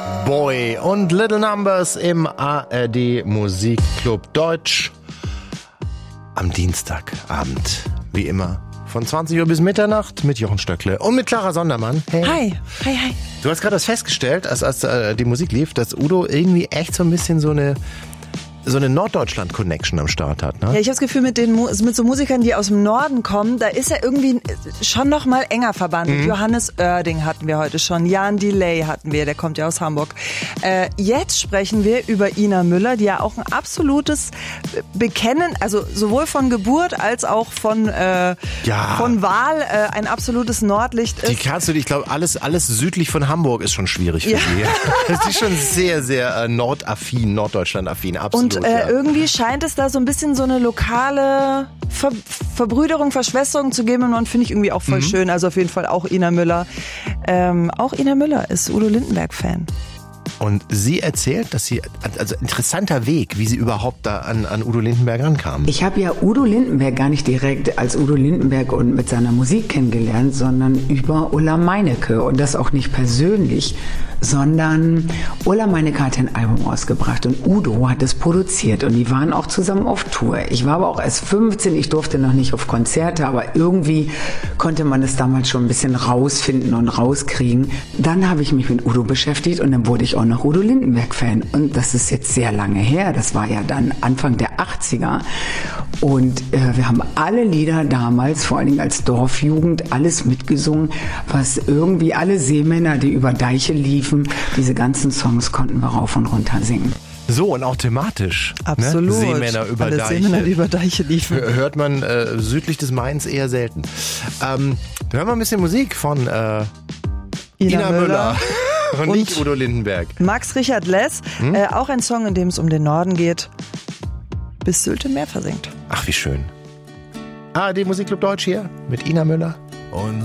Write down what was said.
Boy und Little Numbers im ARD Musikclub Deutsch. Am Dienstagabend, wie immer, von 20 Uhr bis Mitternacht mit Jochen Stöckle und mit Clara Sondermann. Hey. Hi. Du hast gerade das festgestellt, als die Musik lief, dass Udo irgendwie echt so ein bisschen so eine Norddeutschland-Connection am Start hat, ne? Ja, ich habe das Gefühl, mit so Musikern, die aus dem Norden kommen, da ist er irgendwie schon noch mal enger verbandelt. Johannes Oerding hatten wir heute schon, Jan Delay hatten wir, der kommt ja aus Hamburg. Jetzt sprechen wir über Ina Müller, die ja auch ein absolutes Bekennen, also sowohl von Geburt als auch von Wahl ein absolutes Nordlicht ist. Die kannst du, ich glaube, alles südlich von Hamburg ist schon schwierig für die. Sie ist schon sehr, sehr Norddeutschland-affin, absolut. Und irgendwie scheint es da so ein bisschen so eine lokale Verbrüderung, Verschwesterung zu geben und finde ich irgendwie auch voll schön. Also auf jeden Fall auch Ina Müller. Auch Ina Müller ist Udo Lindenberg-Fan. Und sie erzählt, dass sie, also interessanter Weg, wie sie überhaupt da an Udo Lindenberg rankam. Ich habe ja Udo Lindenberg gar nicht direkt als Udo Lindenberg und mit seiner Musik kennengelernt, sondern über Ulla Meinecke. Und das auch nicht persönlich, sondern Ulla Meinecke hat ein Album ausgebracht und Udo hat es produziert und die waren auch zusammen auf Tour. Ich war aber auch erst 15, ich durfte noch nicht auf Konzerte, aber irgendwie konnte man es damals schon ein bisschen rausfinden und rauskriegen. Dann habe ich mich mit Udo beschäftigt und dann wurde ich auch noch Udo Lindenberg-Fan. Und das ist jetzt sehr lange her, das war ja dann Anfang der 80er. Und wir haben alle Lieder damals, vor allen Dingen als Dorfjugend, alles mitgesungen, was irgendwie alle Seemänner, die über Deiche liefen, diese ganzen Songs konnten wir rauf und runter singen. So, und auch thematisch. Absolut. Ne? Seemänner über alle Deiche. Seemänner, die über Deiche liefen. Hört man südlich des Mains eher selten. Da hören wir ein bisschen Musik von Ina Müller. Und nicht Udo Lindenberg. Max Richard Less, auch ein Song, in dem es um den Norden geht, bis Sylt im Meer versinkt. Ach, wie schön. ARD Musikclub Deutsch hier mit Ina Müller. Und